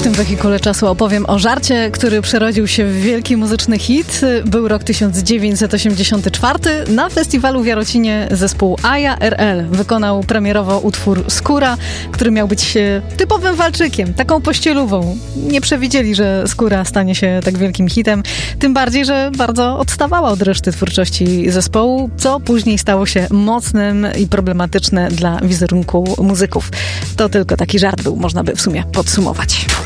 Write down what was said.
tym wehikule czasu opowiem o żarcie, który przerodził się w wielki muzyczny hit. Był rok 1984. Na festiwalu w Jarocinie zespół ARL wykonał premierowo utwór Skóra, który miał być typowym walczykiem, taką pościelówą. Nie przewidzieli, że Skóra stanie się tak wielkim hitem. Tym bardziej, że bardzo odstawała od reszty twórczości zespołu, co później stało się mocnym i problematyczne dla wizerunku muzyków. To tylko taki żart był, można by w sumie podsumować.